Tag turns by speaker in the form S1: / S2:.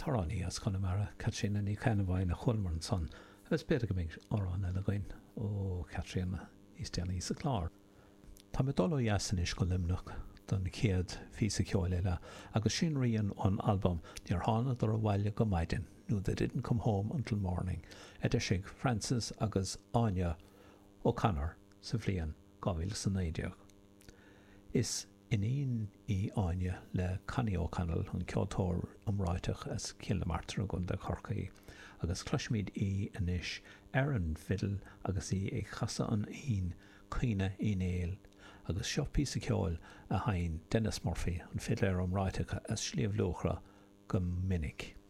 S1: tarráí as Connemara Catriona ní Canahhain na chulmar an son agus beidir go mbeidh árán eile goin ó Catriona níos déana sa chlár. Tá me dul ó dheasan is go limnach don céad físa ceáil eile agus sin rion an album níor tháinig ar a bhaile go maidin nó They Didn't Come Home Until Morning idir Francis agus Anya O'Connor sa bhliain 2009. Is iníon í Anya le Connie O'Connell an ceoltóir amráiteach as Kildamartyr gon de Corcaí agus cloismid í inis an fiddle agus í ag chasa an aon cuine éil agus seo písa ceáil a hain Dennis Murphy an fiddler amráiteach as slíomh luachra go minic.